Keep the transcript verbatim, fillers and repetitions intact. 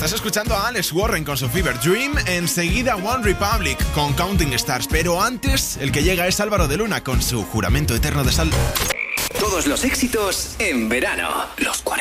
Estás escuchando a Alex Warren con su Fever Dream, enseguida One Republic con Counting Stars, pero antes el que llega es Álvaro de Luna con su Juramento Eterno de Sal. Todos los éxitos en verano. Los cuarenta.